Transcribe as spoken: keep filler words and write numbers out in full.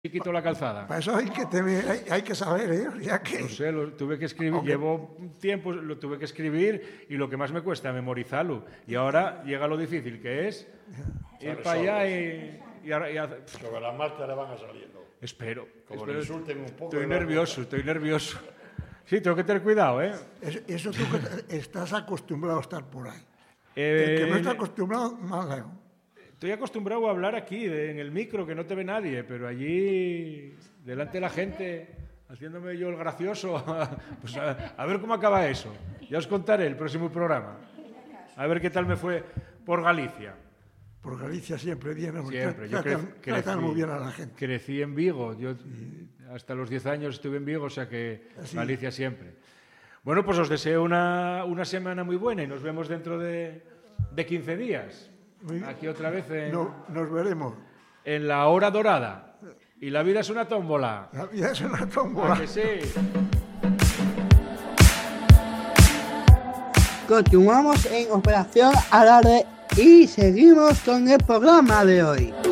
quito la calzada. Para eso hay que, tener, hay, hay que saber, ¿eh? Ya que... No sé, lo tuve que escribir, Aunque... llevo tiempo, lo tuve que escribir y lo que más me cuesta memorizarlo. Y ahora llega lo difícil, que es ir para allá y... y, ahora, y hacer... Sobre la marcha le van a saliendo. Espero. Como espero. le insulten un poco. Estoy nervioso, estoy nervioso. Sí, tengo que tener cuidado, ¿eh? Eso, eso tú que estás acostumbrado a estar por ahí. Eh, El que no está acostumbrado, más lejos. Estoy acostumbrado a hablar aquí, de, en el micro, que no te ve nadie, pero allí, delante de la gente, haciéndome yo el gracioso, pues a, a ver cómo acaba eso. Ya os contaré el próximo programa. A ver qué tal me fue por Galicia. Por Galicia siempre viene, Siempre. Yo tratan, crecí, tratan muy bien a la gente. Crecí en Vigo, yo hasta los diez años estuve en Vigo, o sea que Así. Galicia siempre. Bueno, pues os deseo una, una semana muy buena y nos vemos dentro de, de quince días. Muy Aquí otra vez en, no, nos veremos. En la hora dorada. Y la vida es una tómbola. La vida es una tómbola. ¿A que sí? Continuamos en Operación Alarde y seguimos con el programa de hoy.